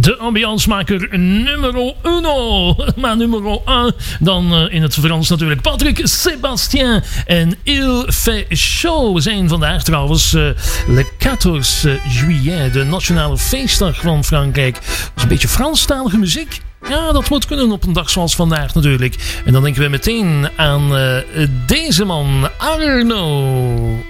de ambiancemaker numero uno. Maar numero 1 dan in het Frans natuurlijk. Patrick Sébastien en Il fait chaud. We zijn vandaag trouwens le 14 juillet, de nationale feestdag van Frankrijk. Dat is een beetje Franstalige muziek. Ja, dat moet kunnen op een dag zoals vandaag natuurlijk. En dan denken we meteen aan deze man, Arno.